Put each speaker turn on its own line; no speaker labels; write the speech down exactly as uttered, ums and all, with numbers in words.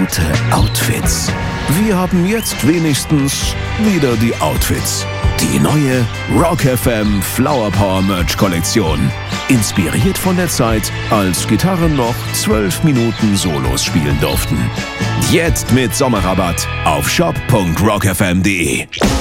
gute Outfits. Wir haben jetzt wenigstens wieder die Outfits. Die neue Rock F M Flower Power Merch Kollektion. Inspiriert von der Zeit, als Gitarren noch zwölf Minuten Solos spielen durften. Jetzt mit Sommerrabatt auf shop punkt rock f m punkt de.